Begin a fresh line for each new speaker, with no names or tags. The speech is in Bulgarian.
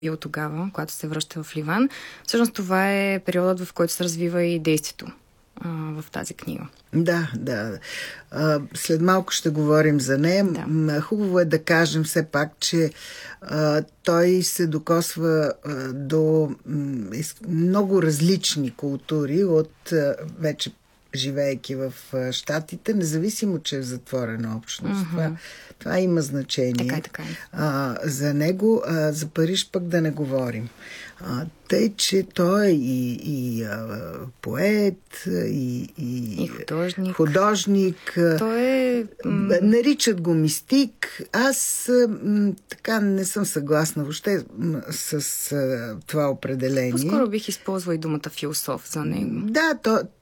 и от тогава, когато се връща в Ливан. Всъщност това е периодът, в който се развива и действието в тази книга.
Да. След малко ще говорим за нея. Да. Хубаво е да кажем все пак, че той се докосва до много различни култури от вече живеейки в Щатите, независимо, че е в затворена общност. Това има значение.
Така.
За него, за Париж пък да не говорим. Тъй, че той е и поет, и художник.
Той е...
Наричат го мистик. Аз така не съм съгласна въобще с това определение.
По-скоро бих използвала и думата философ за него.
Да,